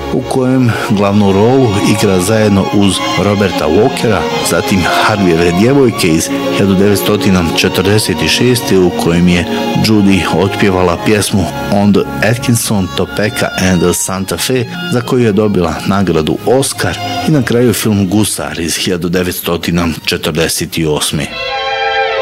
u kojem glavnu rolu igra zajedno uz Roberta Walkera, zatim Harveyeve djevojke iz 1946. u kojem je Judy otpjevala pjesmu On the Atkinson, Topeka and the Santa Fe, za koju je dobila nagradu Oscar, i na kraju film Gusar iz 1948.